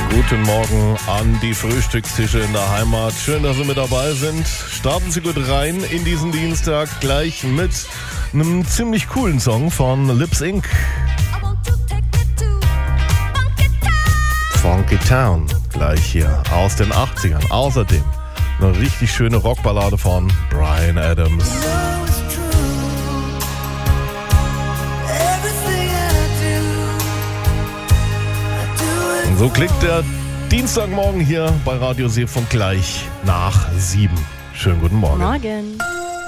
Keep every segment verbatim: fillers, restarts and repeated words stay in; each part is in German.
Guten Morgen an die Frühstückstische in der Heimat. Schön, dass Sie mit dabei sind. Starten Sie gut rein in diesen Dienstag gleich mit einem ziemlich coolen Song von Lips Incorporated. Funky Town, gleich hier aus den achtzigern. Außerdem eine richtig schöne Rockballade von Bryan Adams. Und so klingt der Dienstagmorgen hier bei Radio Seefunk gleich nach sieben. Schönen guten Morgen. Morgen.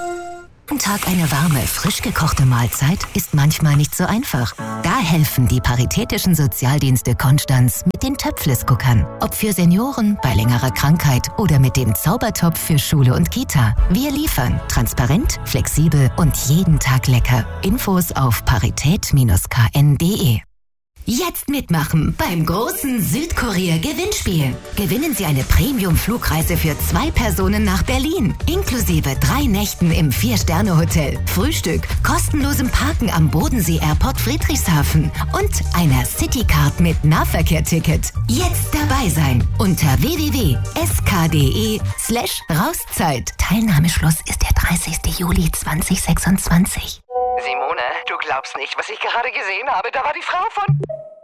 Am Tag eine warme, frisch gekochte Mahlzeit ist manchmal nicht so einfach. Da helfen die Paritätischen Sozialdienste Konstanz mit den Töpfles-Cookern. Ob für Senioren, bei längerer Krankheit oder mit dem Zaubertopf für Schule und Kita. Wir liefern transparent, flexibel und jeden Tag lecker. Infos auf parität Bindestrich k n punkt d e. Jetzt mitmachen beim großen Südkorea-Gewinnspiel. Gewinnen Sie eine Premium-Flugreise für zwei Personen nach Berlin. Inklusive drei Nächten im Vier-Sterne-Hotel, Frühstück, kostenlosem Parken am Bodensee-Airport Friedrichshafen und einer Citycard mit Nahverkehr-Ticket. Jetzt dabei sein unter w w w punkt s k punkt d e slash rauszeit. Teilnahmeschluss ist der dreißigster Juli zweitausendsechsundzwanzig. Simone, du glaubst nicht, was ich gerade gesehen habe. Da war die Frau von...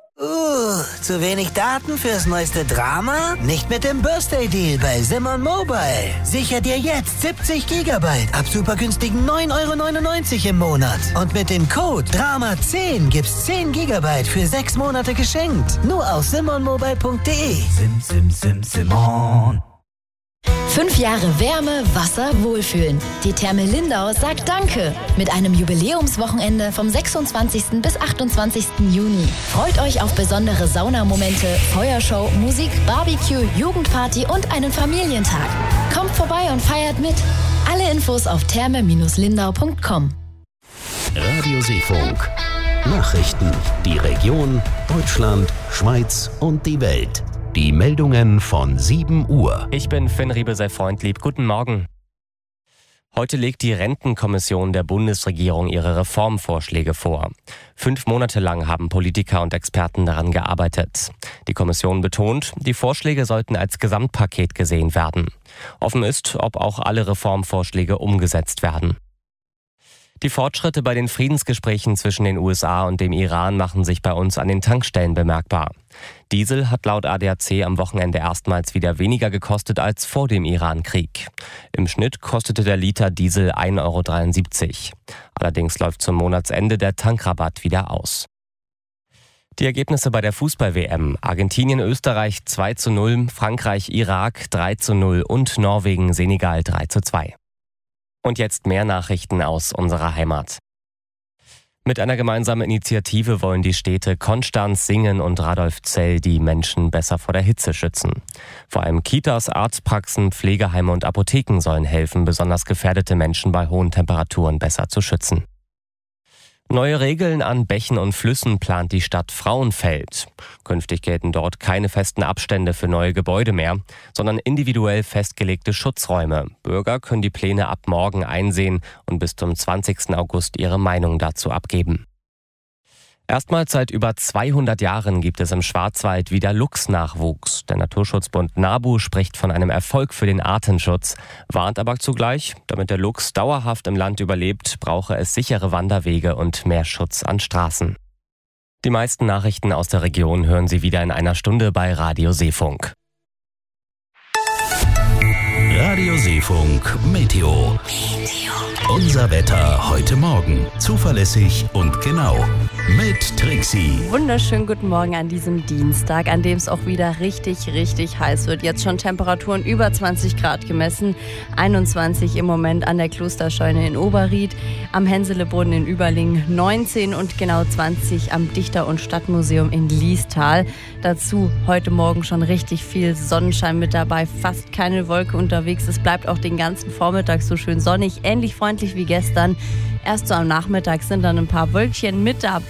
Uh, zu wenig Daten fürs neueste Drama? Nicht mit dem Birthday Deal bei Simon Mobile. Sicher dir jetzt siebzig Gigabyte ab super günstigen neun Euro neunundneunzig im Monat. Und mit dem Code Drama zehn gibt's zehn Gigabyte für sechs Monate geschenkt. Nur auf simon mobile punkt d e. Sim, sim, sim, Simon. Fünf Jahre Wärme, Wasser, Wohlfühlen. Die Therme Lindau sagt Danke mit einem Jubiläumswochenende vom sechsundzwanzigsten bis achtundzwanzigsten Juni. Freut euch auf besondere Saunamomente, Feuershow, Musik, Barbecue, Jugendparty und einen Familientag. Kommt vorbei und feiert mit. Alle Infos auf therme Bindestrich lindau punkt com. Radio Seefunk. Nachrichten. Die Region, Deutschland, Schweiz und die Welt. Die Meldungen von sieben Uhr. Ich bin Finn Riebe, sei freundlieb. Guten Morgen. Heute legt die Rentenkommission der Bundesregierung ihre Reformvorschläge vor. Fünf Monate lang haben Politiker und Experten daran gearbeitet. Die Kommission betont, die Vorschläge sollten als Gesamtpaket gesehen werden. Offen ist, ob auch alle Reformvorschläge umgesetzt werden. Die Fortschritte bei den Friedensgesprächen zwischen den U S A und dem Iran machen sich bei uns an den Tankstellen bemerkbar. Diesel hat laut A D A C am Wochenende erstmals wieder weniger gekostet als vor dem Iran-Krieg. Im Schnitt kostete der Liter Diesel ein Euro dreiundsiebzig. Allerdings läuft zum Monatsende der Tankrabatt wieder aus. Die Ergebnisse bei der Fußball-W M. Argentinien, Österreich zwei zu null, Frankreich, Irak drei zu null und Norwegen, Senegal drei zu zwei. Und jetzt mehr Nachrichten aus unserer Heimat. Mit einer gemeinsamen Initiative wollen die Städte Konstanz, Singen und Radolfzell die Menschen besser vor der Hitze schützen. Vor allem Kitas, Arztpraxen, Pflegeheime und Apotheken sollen helfen, besonders gefährdete Menschen bei hohen Temperaturen besser zu schützen. Neue Regeln an Bächen und Flüssen plant die Stadt Frauenfeld. Künftig gelten dort keine festen Abstände für neue Gebäude mehr, sondern individuell festgelegte Schutzräume. Bürger können die Pläne ab morgen einsehen und bis zum zwanzigsten August ihre Meinung dazu abgeben. Erstmals seit über zweihundert Jahren gibt es im Schwarzwald wieder Luchsnachwuchs. Der Naturschutzbund NABU spricht von einem Erfolg für den Artenschutz, warnt aber zugleich, damit der Luchs dauerhaft im Land überlebt, brauche es sichere Wanderwege und mehr Schutz an Straßen. Die meisten Nachrichten aus der Region hören Sie wieder in einer Stunde bei Radio Seefunk. Radio Seefunk Meteo. Unser Wetter heute Morgen. Zuverlässig und genau. Mit Trixie. Wunderschönen guten Morgen an diesem Dienstag, an dem es auch wieder richtig, richtig heiß wird. Jetzt schon Temperaturen über zwanzig Grad gemessen. einundzwanzig im Moment an der Klosterscheune in Oberried, am Henselebrunn in Überlingen neunzehn und genau zwanzig am Dichter- und Stadtmuseum in Liestal. Dazu heute Morgen schon richtig viel Sonnenschein mit dabei, fast keine Wolke unterwegs. Es bleibt auch den ganzen Vormittag so schön sonnig, ähnlich freundlich wie gestern. Erst so am Nachmittag sind dann ein paar Wölkchen mit dabei.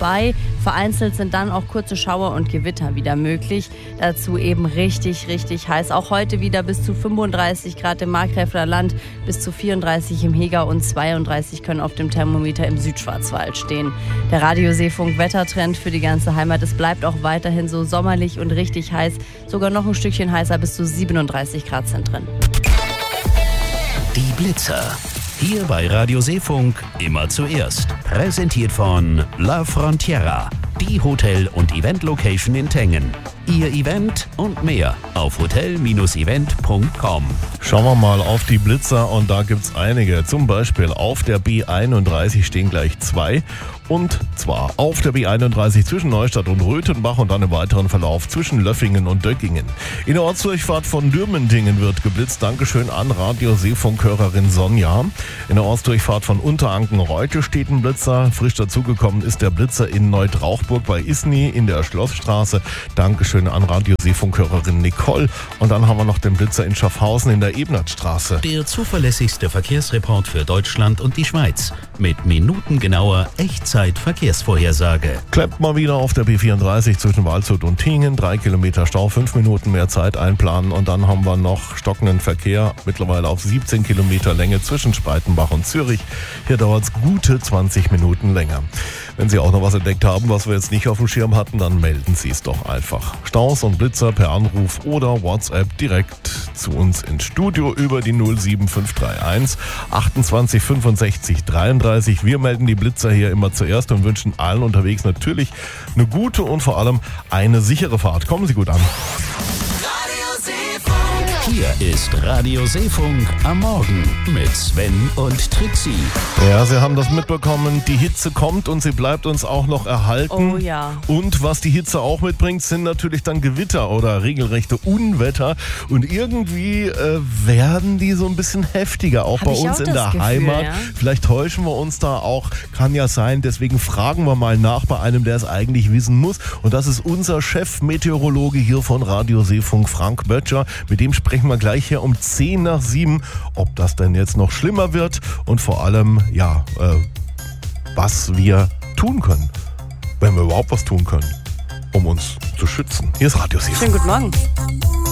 vorbei. Vereinzelt sind dann auch kurze Schauer und Gewitter wieder möglich. Dazu eben richtig, richtig heiß. Auch heute wieder bis zu fünfunddreißig Grad im Markgräfler Land, bis zu vierunddreißig im Heger und zweiunddreißig können auf dem Thermometer im Südschwarzwald stehen. Der Radio-Seefunk-Wettertrend für die ganze Heimat. Es bleibt auch weiterhin so sommerlich und richtig heiß. Sogar noch ein Stückchen heißer, bis zu siebenunddreißig Grad sind drin. Die Blitzer. Hier bei Radio Seefunk immer zuerst. Präsentiert von La Frontiera, die Hotel- und Event-Location in Tengen. Ihr Event und mehr auf hotel Bindestrich event Punkt com. Schauen wir mal auf die Blitzer und da gibt's einige. Zum Beispiel auf der B einunddreißig stehen gleich zwei. Und zwar auf der B einunddreißig zwischen Neustadt und Röthenbach und dann im weiteren Verlauf zwischen Löffingen und Döckingen. In der Ortsdurchfahrt von Dürmentingen wird geblitzt. Dankeschön an Radio-Seefunk-Hörerin Sonja. In der Ortsdurchfahrt von Unteranken-Reute steht ein Blitzer. Frisch dazugekommen ist der Blitzer in Neutrauchburg bei Isny in der Schlossstraße. Dankeschön an Radio-Seefunk-Hörerin Nicole. Und dann haben wir noch den Blitzer in Schaffhausen in der Ebnertstraße. Der zuverlässigste Verkehrsreport für Deutschland und die Schweiz. Mit minutengenauer Echtzeit-Verkehrsvorhersage. Klappt mal wieder auf der B vierunddreißig zwischen Waldshut und Tingen. Drei Kilometer Stau, fünf Minuten mehr Zeit einplanen. Und dann haben wir noch stockenden Verkehr, mittlerweile auf siebzehn Kilometer Länge zwischen Spreitenbach und Zürich. Hier dauert es gute zwanzig Minuten länger. Wenn Sie auch noch was entdeckt haben, was wir jetzt nicht auf dem Schirm hatten, dann melden Sie es doch einfach. Staus und Blitzer per Anruf oder WhatsApp direkt zu uns ins Studio über die null sieben fünf drei eins achtundzwanzig fünfundsechzig dreiunddreißig. Wir melden die Blitzer hier immer zuerst und wünschen allen unterwegs natürlich eine gute und vor allem eine sichere Fahrt. Kommen Sie gut an. Hier ist Radio Seefunk am Morgen mit Sven und Trixie. Ja, Sie haben das mitbekommen, die Hitze kommt und sie bleibt uns auch noch erhalten. Oh ja. Und was die Hitze auch mitbringt, sind natürlich dann Gewitter oder regelrechte Unwetter. Und irgendwie äh, werden die so ein bisschen heftiger, auch Hab bei ich uns auch in das der Gefühl, Heimat. ja. Vielleicht täuschen wir uns da auch, kann ja sein. Deswegen fragen wir mal nach bei einem, der es eigentlich wissen muss. Und das ist unser Chefmeteorologe hier von Radio Seefunk, Frank Böttcher. Mit dem sprechen wir gleich hier um zehn nach sieben, ob das denn jetzt noch schlimmer wird und vor allem, ja, äh, was wir tun können, wenn wir überhaupt was tun können, um uns zu schützen. Hier ist Radio Seefunk. Schönen guten Morgen.